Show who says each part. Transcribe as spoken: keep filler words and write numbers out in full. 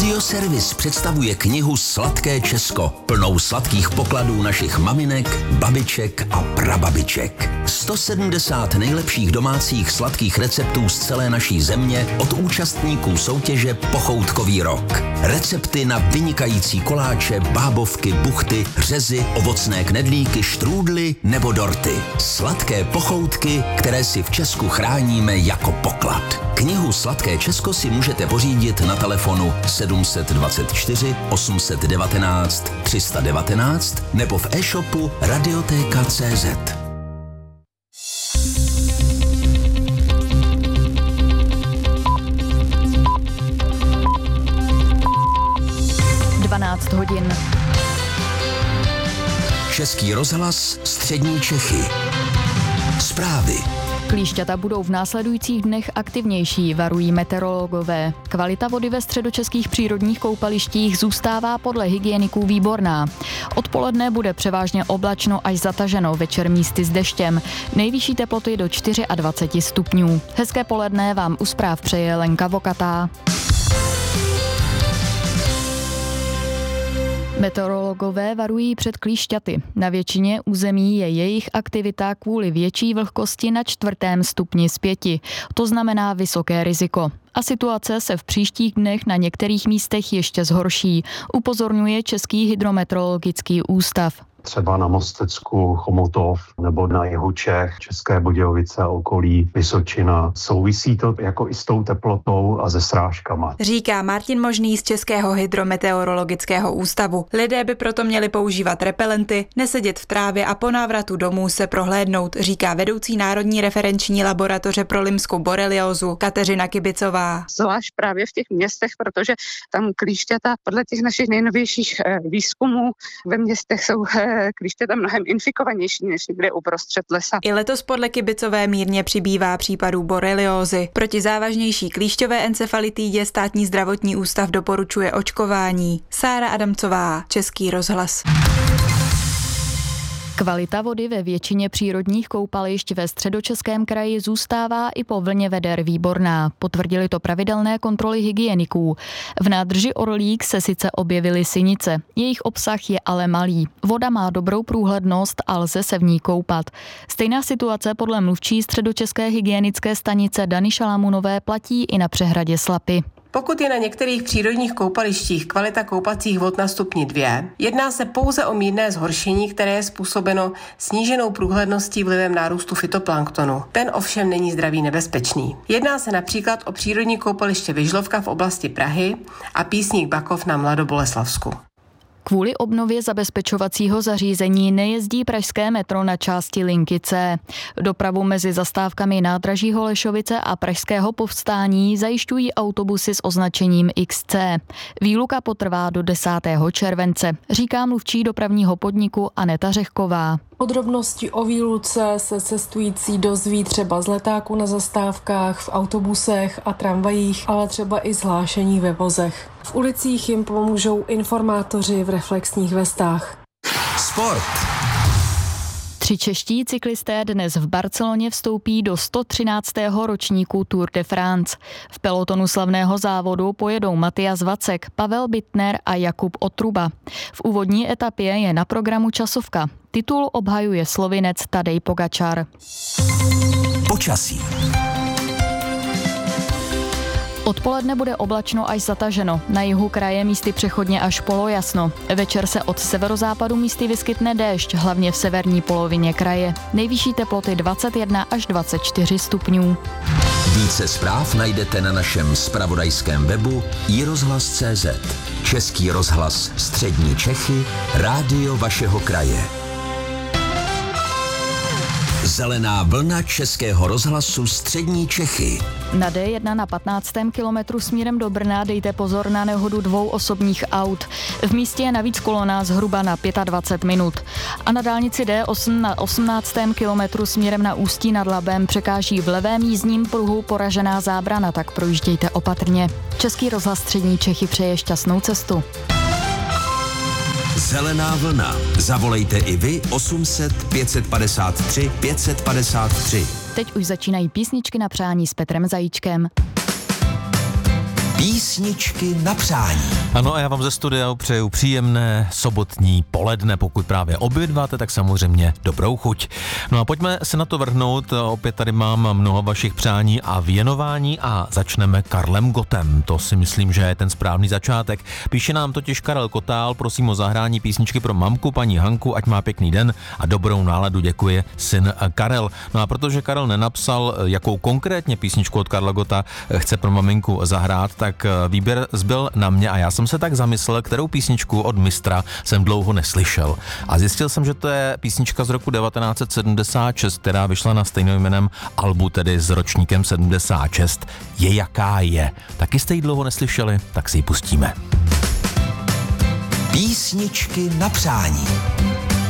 Speaker 1: Radioservis představuje knihu Sladké Česko, plnou sladkých pokladů našich maminek, babiček a prababiček. sto sedmdesát nejlepších domácích sladkých receptů z celé naší země od účastníků soutěže Pochoutkový rok. Recepty na vynikající koláče, bábovky, buchty, řezy, ovocné knedlíky, štrůdly nebo dorty. Sladké pochoutky, které si v Česku chráníme jako poklad. Knihu Sladké Česko si můžete pořídit na telefonu sedm set dvacet čtyři osm set devatenáct tři sta devatenáct nebo v e-shopu radioteka tečka cé zet.
Speaker 2: dvanáct hodin.
Speaker 1: Český rozhlas, střední Čechy. Zprávy.
Speaker 2: Klíšťata budou v následujících dnech aktivnější, varují meteorologové. Kvalita vody ve středočeských přírodních koupalištích zůstává podle hygieniků výborná. Odpoledne bude převážně oblačno až zataženo, večer místy s deštěm. Nejvyšší teploty do dvacet čtyři stupňů. Hezké poledne vám u zpráv přeje Lenka Vokatá. Meteorologové varují před klíšťaty. Na většině území je jejich aktivita kvůli větší vlhkosti na čtvrtém stupni z pěti. To znamená vysoké riziko. A situace se v příštích dnech na některých místech ještě zhorší, upozorňuje Český hydrometeorologický ústav.
Speaker 3: Třeba na Mostecku, Chomutov nebo na jihu Čech, České Budějovice a okolí, Vysočina. Souvisí to jako i s tou teplotou a se srážkama.
Speaker 4: Říká Martin Možný z Českého hydrometeorologického ústavu. Lidé by proto měli používat repelenty, nesedět v trávě a po návratu domů se prohlédnout, říká vedoucí Národní referenční laboratoře pro limskou boreliózu Kateřina Kibicová.
Speaker 5: Zvlášť právě v těch městech, protože tam klíšťata podle těch našich nejnovějších výzkumů ve městech jsou klíšťata mnohem infikovanější než někde uprostřed lesa.
Speaker 4: I letos podle Kibicové mírně přibývá případů boreliózy. Proti závažnější klíšťové encefalitidě Státní zdravotní ústav doporučuje očkování. Sára Adamcová, Český rozhlas.
Speaker 2: Kvalita vody ve většině přírodních koupališť ve Středočeském kraji zůstává i po vlně veder výborná. Potvrdili to pravidelné kontroly hygieniků. V nádrži Orlík se sice objevily sinice. Jejich obsah je ale malý. Voda má dobrou průhlednost a lze se v ní koupat. Stejná situace podle mluvčí Středočeské hygienické stanice Dany Šalamunové platí i na přehradě Slapy.
Speaker 6: Pokud je na některých přírodních koupalištích kvalita koupacích vod na stupni dvě, jedná se pouze o mírné zhoršení, které je způsobeno sníženou průhledností vlivem nárůstu fytoplanktonu. Ten ovšem není zdraví nebezpečný. Jedná se například o přírodní koupaliště Vyžlovka v oblasti Prahy a Písník Bakov na Mladoboleslavsku.
Speaker 2: Kvůli obnově zabezpečovacího zařízení nejezdí pražské metro na části linky C. Dopravu mezi zastávkami nádraží Holešovice a Pražského Povstání zajišťují autobusy s označením iks cé. Výluka potrvá do desátého července, říká mluvčí dopravního podniku Aneta Řehková.
Speaker 7: Podrobnosti o výluce se cestující dozví třeba z letáku na zastávkách, v autobusech a tramvajích, ale třeba i zhlášení ve vozech. V ulicích jim pomůžou informátoři v reflexních vestách.
Speaker 1: Sport.
Speaker 2: Tři čeští cyklisté dnes v Barceloně vstoupí do sto třináctého ročníku Tour de France. V pelotonu slavného závodu pojedou Matyas Vacek, Pavel Bittner a Jakub Otruba. V úvodní etapě je na programu časovka. Titul obhajuje Slovinec Tadej Pogačar.
Speaker 1: Počasí.
Speaker 2: Odpoledne bude oblačno až zataženo. Na jihu kraje místy přechodně až polojasno. Večer se od severozápadu místy vyskytne déšť, hlavně v severní polovině kraje. Nejvyšší teploty dvacet jedna až dvacet čtyři stupňů.
Speaker 1: Více zpráv najdete na našem zpravodajském webu i rozhlas tečka cé zet. Český rozhlas, střední Čechy, rádio vašeho kraje. Zelená vlna Českého rozhlasu střední Čechy.
Speaker 2: Na dé jedna na patnáctém kilometru směrem do Brna dejte pozor na nehodu dvou osobních aut. V místě je navíc kolona zhruba na dvacet pět minut. A na dálnici dé osm na osmnáctém kilometru směrem na Ústí nad Labem překáží v levém jízdním pruhu poražená zábrana, tak projíždějte opatrně. Český rozhlas střední Čechy přeje šťastnou cestu.
Speaker 1: Zelená vlna. Zavolejte i vy osm set pět set padesát tři pět set padesát tři.
Speaker 2: Teď už začínají písničky na přání s Petrem Zajíčkem.
Speaker 1: Písničky na přání.
Speaker 8: Ano, a já vám ze studia přeju příjemné sobotní poledne. Pokud právě obědváte, tak samozřejmě dobrou chuť. No a pojďme se na to vrhnout. Opět tady mám mnoho vašich přání a věnování a začneme Karlem Gottem. To si myslím, že je ten správný začátek. Píše nám totiž Karel Kotál, prosím o zahrání písničky pro mamku, paní Hanku, ať má pěkný den a dobrou náladu, děkuje syn Karel. No a protože Karel nenapsal, jakou konkrétně písničku od Karla Gotta chce pro maminku zahrát, tak výběr zbyl na mě a já jsem se tak zamyslel, kterou písničku od mistra jsem dlouho neslyšel. A zjistil jsem, že to je písnička z roku devatenáct set sedmdesát šest, která vyšla na stejnojmenném albu, tedy s ročníkem sedmdesát šest. Je jaká je. Taky jste ji dlouho neslyšeli, tak si ji pustíme.
Speaker 1: Písničky na přání.